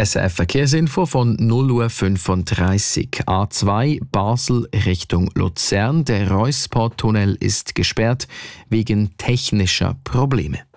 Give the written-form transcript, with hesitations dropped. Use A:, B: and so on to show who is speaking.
A: SRF Verkehrsinfo von 0:35 Uhr. A2 Basel Richtung Luzern. Der Reusport-Tunnel ist gesperrt wegen technischer Probleme.